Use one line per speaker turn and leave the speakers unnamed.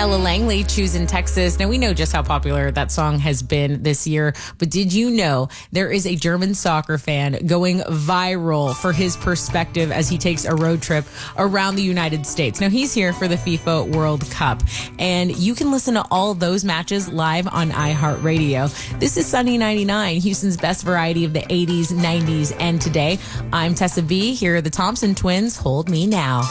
Ella Langley, Choosing Texas. Now, we know just how popular that song has been this year, but did you know there is a German soccer fan going viral for his perspective as he takes a road trip around the United States? Now, he's here for the FIFA World Cup, and you can listen to all those matches live on iHeartRadio. This is Sunny 99, Houston's best variety of the 80s, 90s, and today. I'm Tessa B. Here are the Thompson Twins. Hold Me Now.